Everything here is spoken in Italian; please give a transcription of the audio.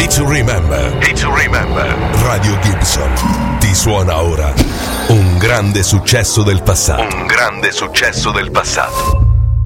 Hit to Remember. Hit to Remember. Radio Gibson ti suona ora un grande successo del passato. Un grande successo del passato.